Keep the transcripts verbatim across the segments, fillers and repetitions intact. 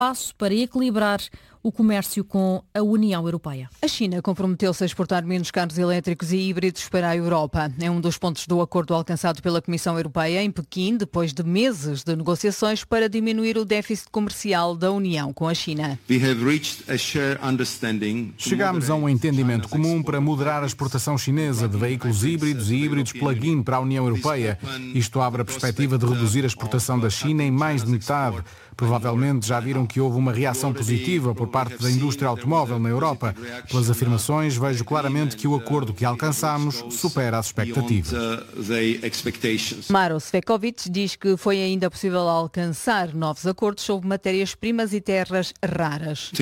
passo para equilibrar o comércio com a União Europeia. A China comprometeu-se a exportar menos carros elétricos e híbridos para a Europa. É um dos pontos do acordo alcançado pela Comissão Europeia em Pequim, depois de meses de negociações para diminuir o déficit comercial da União com a China. Chegámos a um entendimento comum para moderar a exportação chinesa de veículos híbridos e híbridos plug-in para a União Europeia. Isto abre a perspectiva de reduzir a exportação da China em mais de metade. Provavelmente já viram que houve uma reação positiva por parte da indústria automóvel na Europa. Pelas afirmações, vejo claramente que o acordo que alcançamos supera as expectativas. Maros Sefcovic diz que foi ainda possível alcançar novos acordos sobre matérias-primas e terras raras.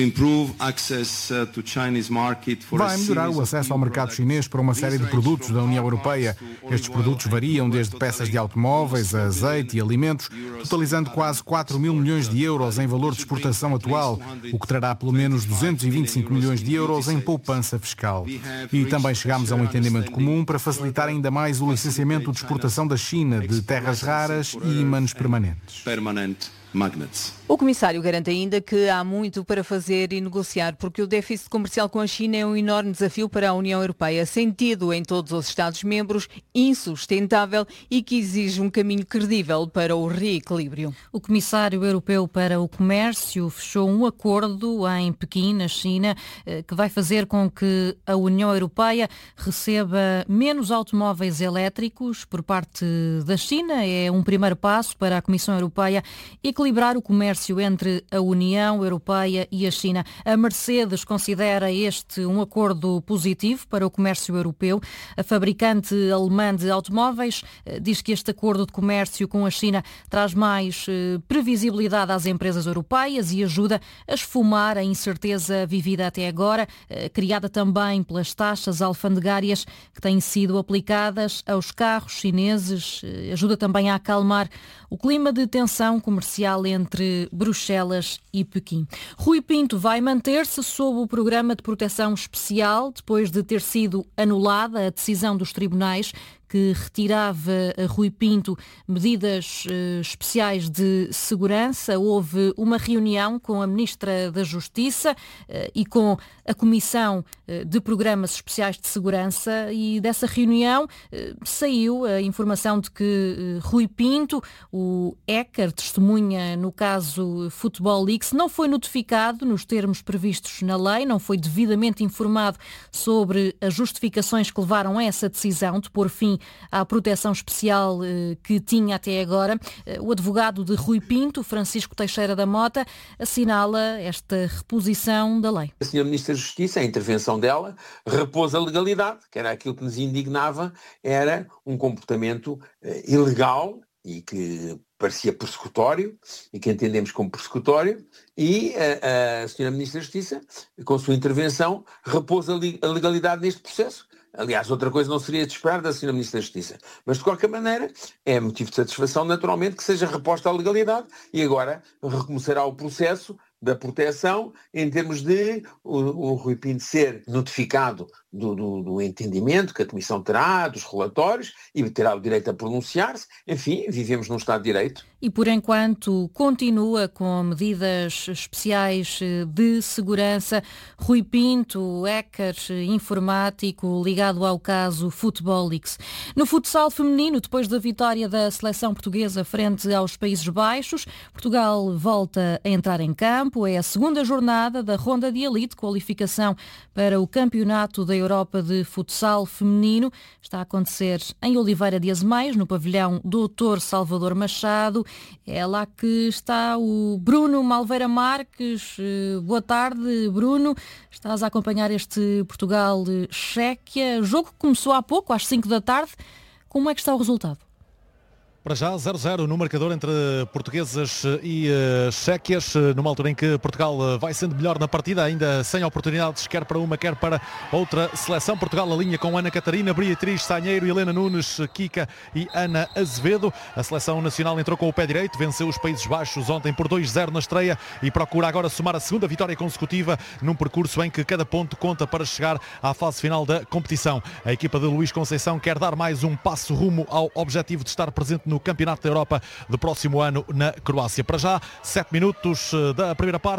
Vai melhorar o acesso ao mercado chinês para uma série de produtos da União Europeia. Estes produtos variam desde peças de automóveis a azeite e alimentos, totalizando quase quatro mil milhões de euros em valor de exportação atual, o que trará pelo menos duzentos e vinte e cinco milhões de euros em poupança fiscal. E também chegámos a um entendimento comum para facilitar ainda mais o licenciamento de exportação da China de terras raras e ímãs permanentes. O comissário garante ainda que há muito para fazer e negociar, porque o déficit comercial com a China é um enorme desafio para a União Europeia, sentido em todos os Estados-membros, insustentável e que exige um caminho credível para o reequilíbrio. O comissário europeu para o comércio fechou um acordo em Pequim, na China, que vai fazer com que a União Europeia receba menos automóveis elétricos por parte da China. É um primeiro passo para a Comissão Europeia equilibrar o comércio entre a União Europeia e a China. A Mercedes considera este um acordo positivo para o comércio europeu. A fabricante alemã de automóveis diz que este acordo de comércio com a China traz mais previsibilidade às empresas europeias e ajuda a esfumar a incerteza vivida até agora, criada também pelas taxas alfandegárias que têm sido aplicadas aos carros chineses. Ajuda também a acalmar o clima de tensão comercial entre Bruxelas e Pequim. Rui Pinto vai manter-se sob o programa de proteção especial depois de ter sido anulada a decisão dos tribunais que retirava a Rui Pinto medidas uh, especiais de segurança. Houve uma reunião com a Ministra da Justiça uh, e com a Comissão uh, de Programas Especiais de Segurança e dessa reunião uh, saiu a informação de que uh, Rui Pinto, o hacker, testemunha no caso Football Leaks, não foi notificado nos termos previstos na lei, não foi devidamente informado sobre as justificações que levaram a essa decisão de pôr fim à proteção especial eh, que tinha até agora. Eh, o advogado de Rui Pinto, Francisco Teixeira da Mota, assinala esta reposição da lei. A senhora Ministra da Justiça, a intervenção dela, repôs a legalidade, que era aquilo que nos indignava, era um comportamento eh, ilegal e que parecia persecutório, e que entendemos como persecutório, e a, a senhora Ministra da Justiça, com a sua intervenção, repôs a, li, a legalidade neste processo. Aliás, outra coisa não seria de esperar da senhora Ministra da Justiça. Mas, de qualquer maneira, é motivo de satisfação, naturalmente, que seja reposta a legalidade e agora recomeçará o processo da proteção em termos de o, o Rui Pinto ser notificado do, do, do entendimento que a Comissão terá, dos relatórios, e terá o direito a pronunciar-se. Enfim, vivemos num Estado de Direito. E, por enquanto, continua com medidas especiais de segurança. Rui Pinto, hacker informático ligado ao caso Football Leaks. No futsal feminino, depois da vitória da seleção portuguesa frente aos Países Baixos, Portugal volta a entrar em campo. É a segunda jornada da ronda de elite, qualificação para o Campeonato da Europa de Futsal Feminino. Está a acontecer em Oliveira de Azemais, no pavilhão doutor Salvador Machado. É lá que está o Bruno Malveira Marques. Boa tarde, Bruno. Estás a acompanhar este Portugal-Chequia. Jogo que começou há pouco, às cinco da tarde. Como é que está o resultado? Para já, zero a zero no marcador entre portuguesas e uh, chequias, numa altura em que Portugal uh, vai sendo melhor na partida, ainda sem oportunidades, quer para uma, quer para outra seleção. Portugal alinha com Ana Catarina, Beatriz Sanheiro, Helena Nunes, Kika e Ana Azevedo. A seleção nacional entrou com o pé direito, venceu os Países Baixos ontem por dois a zero na estreia e procura agora somar a segunda vitória consecutiva num percurso em que cada ponto conta para chegar à fase final da competição. A equipa de Luís Conceição quer dar mais um passo rumo ao objetivo de estar presente no Campeonato da Europa do próximo ano na Croácia. Para já, sete minutos da primeira parte.